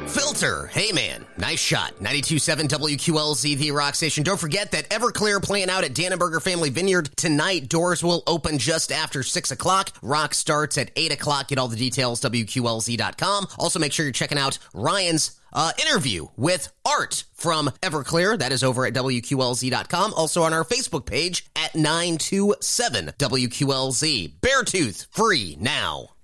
Filter. Hey, man. Nice shot. 92.7 WQLZ, the rock station. Don't forget that Everclear playing out at Dannenberger Family Vineyard tonight. Doors will open just after 6 o'clock. Rock starts at 8 o'clock. Get all the details, WQLZ.com. Also, make sure you're checking out Ryan's interview with Art from Everclear. That is over at WQLZ.com. Also on our Facebook page at 927 WQLZ. Beartooth free now.